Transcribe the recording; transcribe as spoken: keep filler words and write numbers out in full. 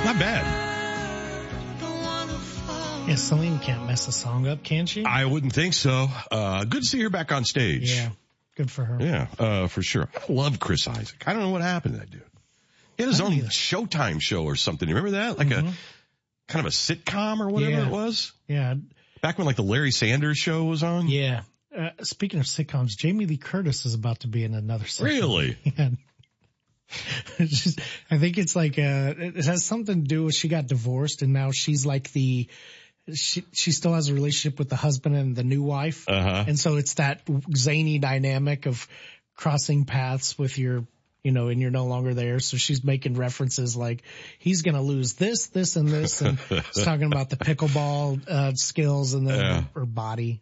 Not bad. Yeah, Celine can't mess a song up, can she? I wouldn't think so. Uh, good to see her back on stage. Yeah, good for her. Yeah, uh, for sure. I love Chris Isaac. I don't know what happened to that dude. He had his own either. Showtime show or something. You remember that? Like mm-hmm. a kind of a sitcom or whatever yeah. it was? Yeah. Back when like the Larry Sanders Show was on? Yeah. Uh, speaking of sitcoms, Jamie Lee Curtis is about to be in another sitcom. Really? Yeah. Just, I think it's like, uh, it has something to do with she got divorced and now she's like the, she, she still has a relationship with the husband and the new wife. Uh-huh. And so it's that zany dynamic of crossing paths with your, you know, and you're no longer there. So she's making references like he's going to lose this, this and this. And she's talking about the pickleball, uh, skills and then yeah. her, her body.